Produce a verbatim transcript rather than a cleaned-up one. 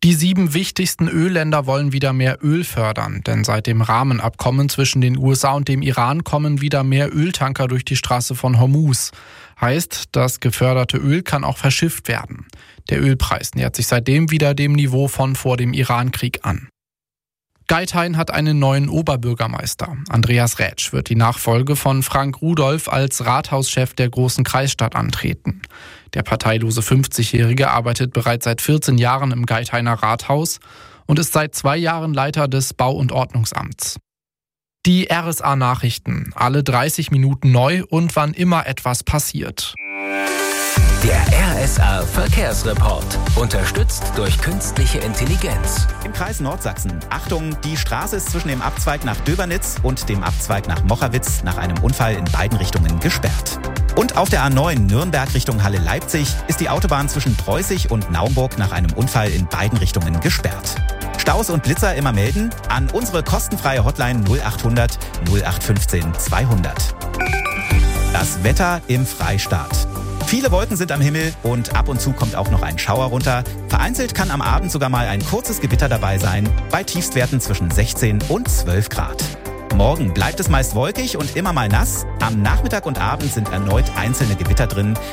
Die sieben wichtigsten Ölländer wollen wieder mehr Öl fördern, denn seit dem Rahmenabkommen zwischen den U S A und dem Iran kommen wieder mehr Öltanker durch die Straße von Hormuz. Heißt, das geförderte Öl kann auch verschifft werden. Der Ölpreis nähert sich seitdem wieder dem Niveau von vor dem Irankrieg an. Geithain hat einen neuen Oberbürgermeister. Andreas Rätsch wird die Nachfolge von Frank Rudolph als Rathauschef der großen Kreisstadt antreten. Der parteilose fünfzigjährige arbeitet bereits seit vierzehn Jahren im Geithainer Rathaus und ist seit zwei Jahren Leiter des Bau- und Ordnungsamts. Die R S A-Nachrichten, alle dreißig Minuten neu und wann immer etwas passiert. Der R S A-Verkehrsreport, unterstützt durch künstliche Intelligenz. Im Kreis Nordsachsen. Achtung, die Straße ist zwischen dem Abzweig nach Döbernitz und dem Abzweig nach Mochawitz nach einem Unfall in beiden Richtungen gesperrt. Und auf der A neun Nürnberg Richtung Halle-Leipzig ist die Autobahn zwischen Preußig und Naumburg nach einem Unfall in beiden Richtungen gesperrt. Staus und Blitzer immer melden an unsere kostenfreie Hotline null achthundert null acht fünfzehn zweihundert. Das Wetter im Freistaat. Viele Wolken sind am Himmel und ab und zu kommt auch noch ein Schauer runter. Vereinzelt kann am Abend sogar mal ein kurzes Gewitter dabei sein, bei Tiefstwerten zwischen sechzehn und zwölf Grad. Morgen bleibt es meist wolkig und immer mal nass. Am Nachmittag und Abend sind erneut einzelne Gewitter drin.